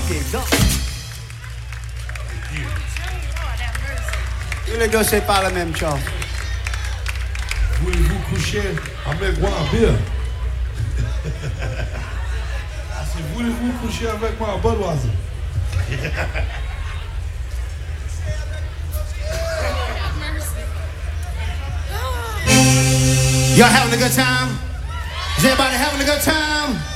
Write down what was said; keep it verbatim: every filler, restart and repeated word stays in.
Tous les deux, c'est pas la même chose. Voulez-vous coucher avec moi, Bill? Ah, c'est voulez-vous coucher avec moi, Budweiser? Y'all having a good time? Is everybody having a good time?